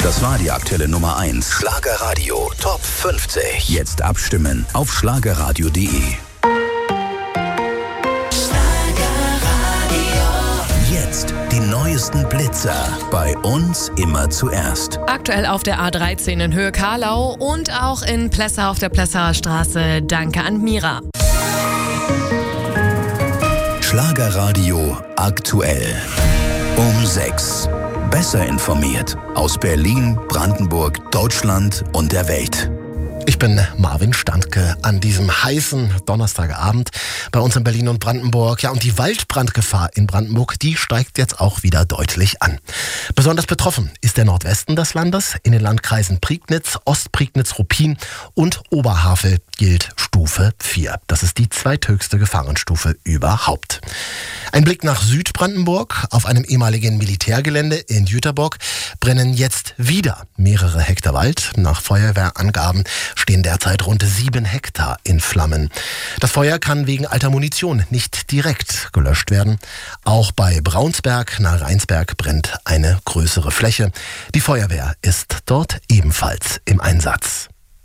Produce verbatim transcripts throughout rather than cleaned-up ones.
Das war die aktuelle Nummer eins. Schlagerradio Top fünfzig. Jetzt abstimmen auf schlagerradio punkt de. Jetzt die neuesten Blitzer. Bei uns immer zuerst. Aktuell auf der A dreizehn in Höhe Karlau und auch in Plessa auf der Plessaer Straße. Danke an Mira. Schlagerradio aktuell. Um sechs. Besser informiert. Aus Berlin, Brandenburg, Deutschland und der Welt. Ich bin Marvin Standke an diesem heißen Donnerstagabend bei uns in Berlin und Brandenburg. Ja, und die Waldbrandgefahr in Brandenburg, die steigt jetzt auch wieder deutlich an. Besonders betroffen ist der Nordwesten des Landes. In den Landkreisen Prignitz, Ostprignitz, Ruppin und Oberhavel gilt Stufe vier. Das ist die zweithöchste Gefahrenstufe überhaupt. Ein Blick nach Südbrandenburg. Auf einem ehemaligen Militärgelände in Jüterbock brennen jetzt wieder mehrere Hektar Wald. Nach Feuerwehrangaben stehen derzeit rund sieben Hektar in Flammen. Das Feuer kann wegen alter Munition nicht direkt gelöscht werden. Auch bei Braunsberg nahe Rheinsberg brennt eine größere Fläche. Die Feuerwehr ist dort ebenfalls im Einsatz.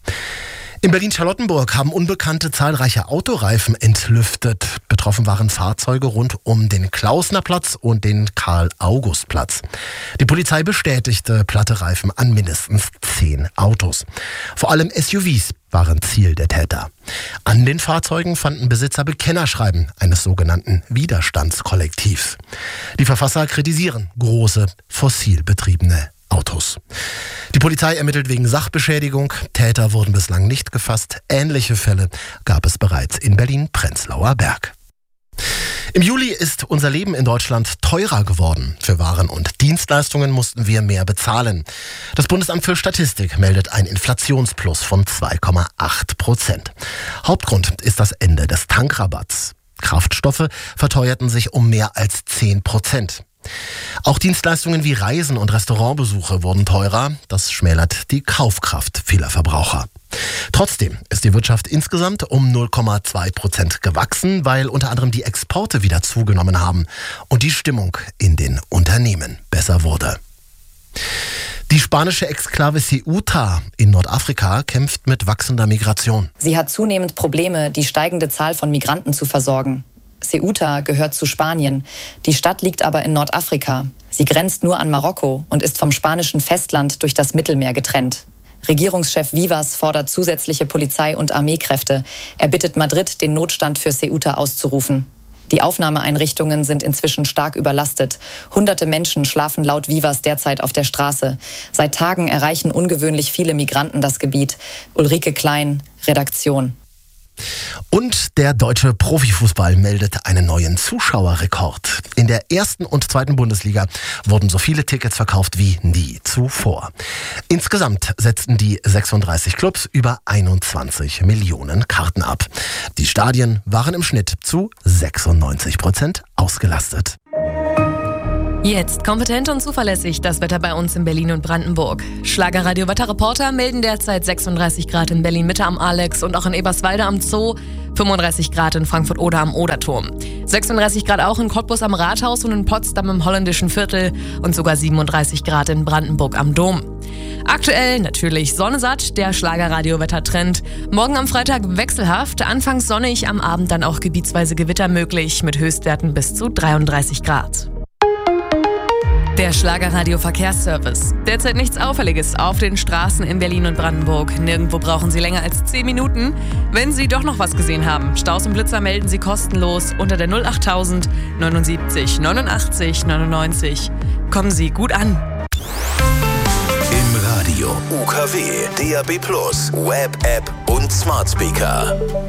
In Berlin-Charlottenburg haben Unbekannte zahlreiche Autoreifen entlüftet. Betroffen waren Fahrzeuge rund um den Klausnerplatz und den Karl-August-Platz. Die Polizei bestätigte platte Reifen an mindestens zehn Autos. Vor allem S U Vs waren Ziel der Täter. An den Fahrzeugen fanden Besitzer Bekennerschreiben eines sogenannten Widerstandskollektivs. Die Verfasser kritisieren große, fossil betriebene Autos. Die Polizei ermittelt wegen Sachbeschädigung. Täter wurden bislang nicht gefasst. Ähnliche Fälle gab es bereits in Berlin-Prenzlauer Berg. Im Juli ist unser Leben in Deutschland teurer geworden. Für Waren und Dienstleistungen mussten wir mehr bezahlen. Das Bundesamt für Statistik meldet ein Inflationsplus von zwei Komma acht Prozent. Hauptgrund ist das Ende des Tankrabatts. Kraftstoffe verteuerten sich um mehr als zehn Prozent. Auch Dienstleistungen wie Reisen und Restaurantbesuche wurden teurer. Das schmälert die Kaufkraft vieler Verbraucher. Trotzdem ist die Wirtschaft insgesamt um null Komma zwei Prozent gewachsen, weil unter anderem die Exporte wieder zugenommen haben und die Stimmung in den Unternehmen besser wurde. Die spanische Exklave Ceuta in Nordafrika kämpft mit wachsender Migration. Sie hat zunehmend Probleme, die steigende Zahl von Migranten zu versorgen. Ceuta gehört zu Spanien. Die Stadt liegt aber in Nordafrika. Sie grenzt nur an Marokko und ist vom spanischen Festland durch das Mittelmeer getrennt. Regierungschef Vivas fordert zusätzliche Polizei- und Armeekräfte. Er bittet Madrid, den Notstand für Ceuta auszurufen. Die Aufnahmeeinrichtungen sind inzwischen stark überlastet. Hunderte Menschen schlafen laut Vivas derzeit auf der Straße. Seit Tagen erreichen ungewöhnlich viele Migranten das Gebiet. Ulrike Klein, Redaktion. Und der deutsche Profifußball meldet einen neuen Zuschauerrekord. In der ersten und zweiten Bundesliga wurden so viele Tickets verkauft wie nie zuvor. Insgesamt setzten die sechsunddreißig Clubs über einundzwanzig Millionen Karten ab. Die Stadien waren im Schnitt zu sechsundneunzig Prozent ausgelastet. Jetzt kompetent und zuverlässig das Wetter bei uns in Berlin und Brandenburg. Schlagerradio-Wetterreporter melden derzeit sechsunddreißig Grad in Berlin-Mitte am Alex und auch in Eberswalde am Zoo, fünfunddreißig Grad in Frankfurt-Oder am Oderturm, sechsunddreißig Grad auch in Cottbus am Rathaus und in Potsdam im Holländischen Viertel und sogar siebenunddreißig Grad in Brandenburg am Dom. Aktuell natürlich sonnesatt, der Schlagerradio-Wettertrend. Morgen am Freitag wechselhaft, anfangs sonnig, am Abend dann auch gebietsweise Gewitter möglich mit Höchstwerten bis zu dreiunddreißig Grad. Der Schlagerradio-Verkehrsservice. Derzeit nichts Auffälliges auf den Straßen in Berlin und Brandenburg. Nirgendwo brauchen Sie länger als zehn Minuten. Wenn Sie doch noch was gesehen haben, Staus und Blitzer melden Sie kostenlos unter der null achttausend neunundsiebzig neunundachtzig neunundneunzig. Kommen Sie gut an. Im Radio U K W, D A B plus, Web-App und Smart Speaker.